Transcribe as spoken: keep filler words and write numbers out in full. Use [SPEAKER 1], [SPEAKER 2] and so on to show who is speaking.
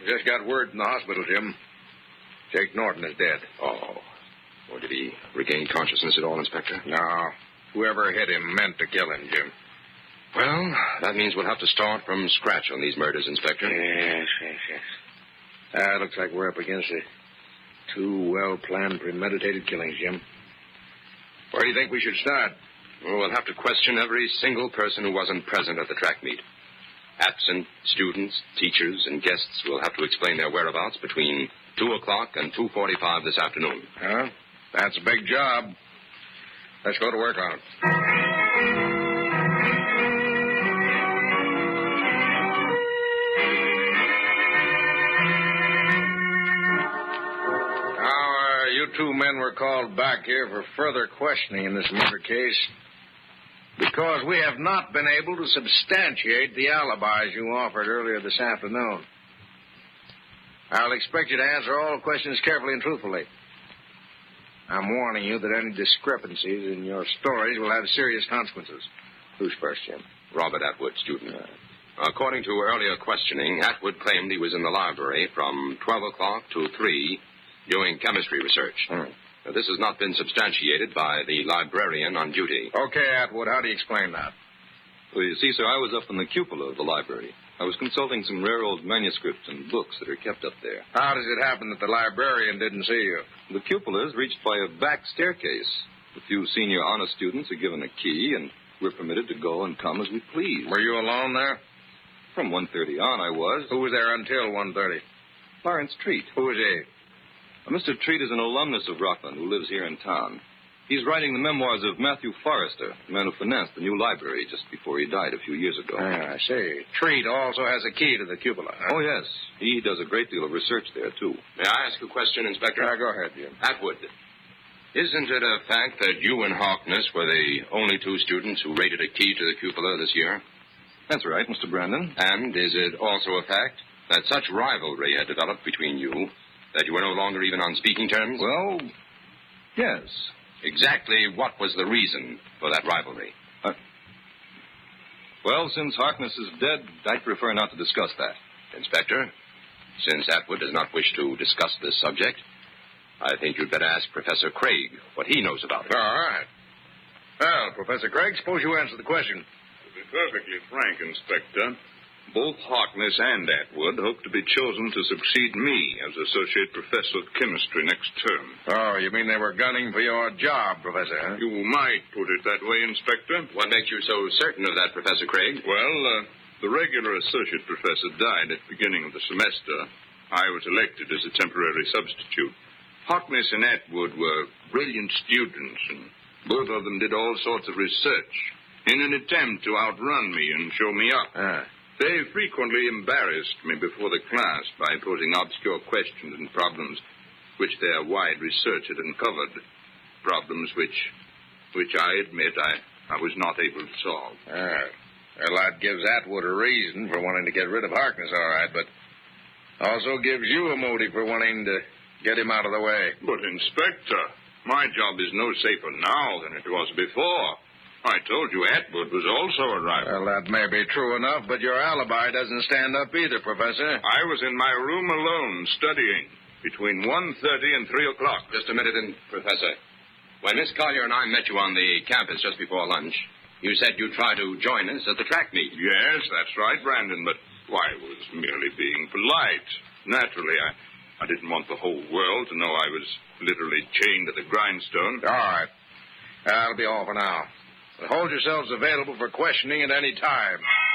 [SPEAKER 1] Just got word from the hospital, Jim. Jake Norton is dead.
[SPEAKER 2] Oh. Or did he regain consciousness at all, Inspector?
[SPEAKER 1] No. Whoever hit him meant to kill him, Jim.
[SPEAKER 2] Well, that means we'll have to start from scratch on these murders, Inspector.
[SPEAKER 1] Yes, yes, yes. Ah, it looks like we're up against it. Two well-planned, premeditated killings, Jim. Where do you think we should start?
[SPEAKER 2] Well, we'll have to question every single person who wasn't present at the track meet. Absent students, teachers, and guests will have to explain their whereabouts between two o'clock and two forty-five this afternoon.
[SPEAKER 1] Huh? That's a big job. Let's go to work on it. Now, uh, you two men were called back here for further questioning in this murder case because we have not been able to substantiate the alibis you offered earlier this afternoon. I'll expect you to answer all questions carefully and truthfully. I'm warning you that any discrepancies in your stories will have serious consequences. Who's first, Jim?
[SPEAKER 2] Robert Atwood, student. According to earlier questioning, Atwood claimed he was in the library from twelve o'clock to three doing chemistry research.
[SPEAKER 1] Hmm.
[SPEAKER 2] Now, this has not been substantiated by the librarian on duty.
[SPEAKER 1] Okay, Atwood, how do you explain that?
[SPEAKER 3] Well, you see, sir, I was up in the cupola of the library. I was consulting some rare old manuscripts and books that are kept up there.
[SPEAKER 1] How does it happen that the librarian didn't see you?
[SPEAKER 3] The cupola is reached by a back staircase. A few senior honor students are given a key, and we're permitted to go and come as we please.
[SPEAKER 1] Were you alone there?
[SPEAKER 3] From one thirty on, I was.
[SPEAKER 1] Who was there until one thirty?
[SPEAKER 3] Lawrence Treat.
[SPEAKER 1] Who is he?
[SPEAKER 3] Uh, Mister Treat is an alumnus of Rockland who lives here in town. He's writing the memoirs of Matthew Forrester, the man who financed the new library just before he died a few years ago.
[SPEAKER 1] Ah, I see. Treat also has a key to the cupola, huh?
[SPEAKER 3] Oh, yes. He does a great deal of research there, too.
[SPEAKER 2] May I ask a question, Inspector?
[SPEAKER 1] Ah, go ahead, Jim.
[SPEAKER 2] Atwood, isn't it a fact that you and Harkness were the only two students who raided a key to the cupola this year?
[SPEAKER 3] That's right, Mister Brandon.
[SPEAKER 2] And is it also a fact that such rivalry had developed between you that you were no longer even on speaking terms?
[SPEAKER 3] Well, yes.
[SPEAKER 2] Exactly what was the reason for that rivalry?
[SPEAKER 3] Uh, well, since Harkness is dead, I'd prefer not to discuss that.
[SPEAKER 2] Inspector, since Atwood does not wish to discuss this subject, I think you'd better ask Professor Craig what he knows about it.
[SPEAKER 1] All right. Well, Professor Craig, suppose you answer the question.
[SPEAKER 4] To be perfectly frank, Inspector, both Harkness and Atwood hope to be chosen to succeed me as Associate Professor of Chemistry next term.
[SPEAKER 1] Oh, you mean they were gunning for your job, Professor, huh?
[SPEAKER 4] You might put it that way, Inspector.
[SPEAKER 2] What makes you so certain of that, Professor Craig?
[SPEAKER 4] Well, uh, the regular associate professor died at the beginning of the semester. I was elected as a temporary substitute. Harkness and Atwood were brilliant students, and both of them did all sorts of research in an attempt to outrun me and show me up.
[SPEAKER 1] Ah.
[SPEAKER 4] They frequently embarrassed me before the class by posing obscure questions and problems which their wide research had uncovered. Problems which, which I admit I, I was not able to solve.
[SPEAKER 1] Ah. Well, that gives Atwood a reason for wanting to get rid of Harkness, all right, but also gives you a motive for wanting to get him out of the way.
[SPEAKER 4] But, Inspector, my job is no safer now than it was before. I told you Atwood was also a rival.
[SPEAKER 1] Well, that may be true enough, but your alibi doesn't stand up either, Professor.
[SPEAKER 4] I was in my room alone, studying, between one thirty and three o'clock.
[SPEAKER 2] Just a minute, in, Professor. When Miss Collier and I met you on the campus just before lunch, you said you'd try to join us at the track meet.
[SPEAKER 4] Yes, that's right, Brandon, but why, I was merely being polite. Naturally, I, I didn't want the whole world to know I was literally chained to the grindstone.
[SPEAKER 1] All right. That'll be all for now. But hold yourselves available for questioning at any time.